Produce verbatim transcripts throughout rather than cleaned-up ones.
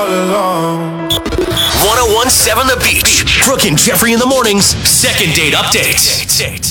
ten seventeen The Beach. Brooke and Jeffrey in the mornings. Second date update.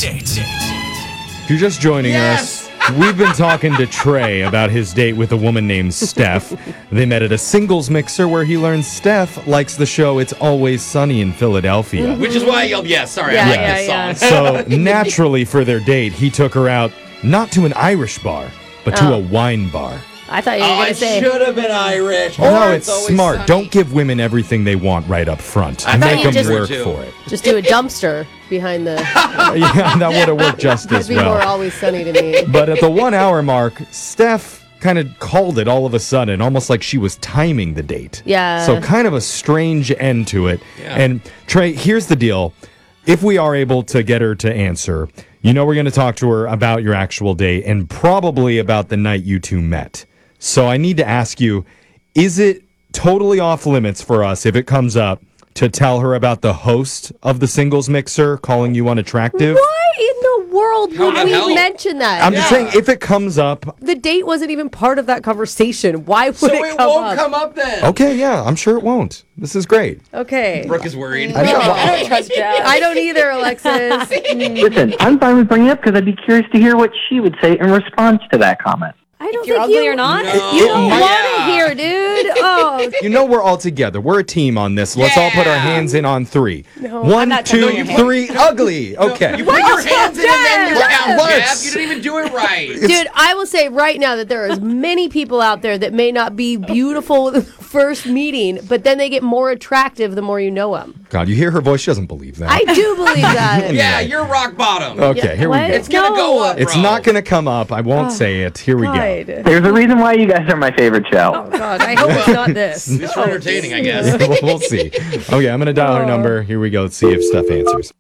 If you're just joining Yes! us, we've been talking to Trey about his date with a woman named Steph. They met at a singles mixer where he learned Steph likes the show It's Always Sunny in Philadelphia. Which is why I yelled yes. Sorry, Yeah, I like yeah, this yeah. song. So naturally for their date, he took her out not to an Irish bar, but to Oh. a wine bar. I thought you were Oh, going I to say. should have been Irish. No, Or it's Always smart. Sunny. Don't give women everything they want right up front. I thought Make you them just- work Too. for it. Just do a dumpster behind the. Yeah, that would have worked just That'd as be more well. always sunny to me. But at the one hour mark, Steph kind of called it all of a sudden, almost like she was timing the date. Yeah. So kind of a strange end to it. Yeah. And Trey, here's the deal. If we are able to get her to answer, you know we're going to talk to her about your actual date and probably about the night you two met. So I need to ask you, is it totally off limits for us if it comes up to tell her about the host of the singles mixer calling you unattractive? Why in the world How would the we hell? mention that? I'm just Yeah. saying, if it comes up, The date wasn't even part of that conversation. Why would So it it come won't up? come up then. okay, yeah, I'm sure it won't. This is great. Okay. Brooke is worried. I know. I don't trust Jazz. I don't either, Alexis. Listen, I'm fine with bringing it up because I'd be curious to hear what she would say in response to that comment. I don't If you're think ugly you, or not? No. You don't might- want to Yeah. hear, dude. Oh, You know we're all together. We're a team on this. Let's all put our Yeah. hands in on three. No, One, I'm not two, touching your three. Ugly. Okay. You put your hands in and then you Yes. count, What? Jeff. You didn't even do it right. dude, I will say right now that there are many people out there that may not be beautiful at the first meeting, but then they get more attractive the more you know them. God, you hear her voice. She doesn't believe that. I do believe that. Yeah, you're rock bottom. Okay, Yeah, here what? we go. It's gonna go up, It's bro. not going to come up. I won't say it. Here we go. God. There's a reason why you guys are my favorite show. Oh, God. I hope it's not this. It's for entertaining, I guess. we'll, we'll see. Okay, I'm going to dial her number. Here we go. Let's see if Steph answers.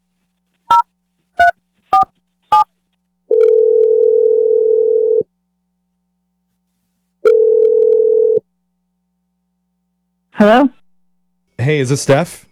Hello? Hey, is this Steph?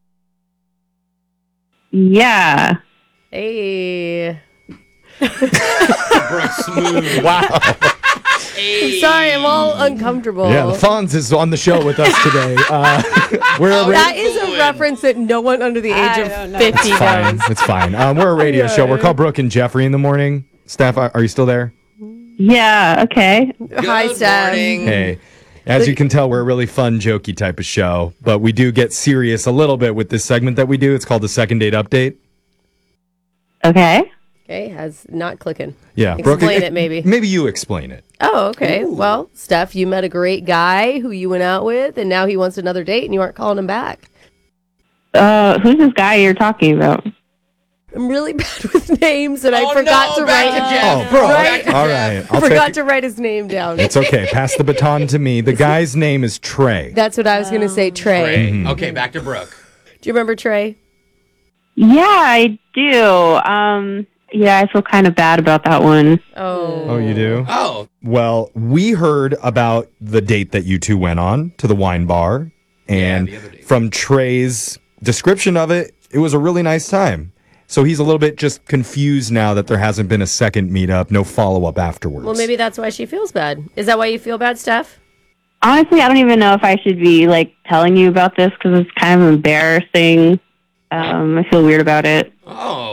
Yeah. Hey. Brooke, smooth. Wow. Hey. Sorry, I'm all uncomfortable. Yeah, the Fonz is on the show with us today. Uh, we're a Oh, ra- That is a Fooling. reference that no one under the age I of don't know. fifty It's fine. knows. It's fine. Um, we're a radio show. We're called Brooke and Jeffrey in the morning. Steph, are, are you still there? Yeah, okay. Hi, Good Steph. morning. Hey. As you can tell, we're a really fun, jokey type of show, but we do get serious a little bit with this segment that we do. It's called the Second Date Update. Okay. Okay, has not clicking. Yeah, Explain it, maybe. Maybe you explain it. Oh, okay. Well, Steph, you met a great guy who you went out with, and now he wants another date, and you aren't calling him back. Uh, who's this guy you're talking about? I'm really bad with names, and I Oh, forgot no, to back write. to Jeff. Oh, bro. Back to All Jeff. right. I'll forgot take to write his name down. It's okay. Pass the baton to me. The guy's name is Trey. That's what I was going to say, Trey. Great. Mm-hmm. Okay, back to Brooke. Do you remember Trey? Yeah, I do. Um, yeah, I feel kind of bad about that one. Oh. Oh, you do? Oh, Well, we heard about the date that you two went on to the wine bar. And the other date. from Trey's description of it, it was a really nice time. So he's a little bit just confused now that there hasn't been a second meetup, no follow-up afterwards. Well, maybe that's why she feels bad. Is that why you feel bad, Steph? Honestly, I don't even know if I should be, like, telling you about this because it's kind of embarrassing. Um, I feel weird about it. oh.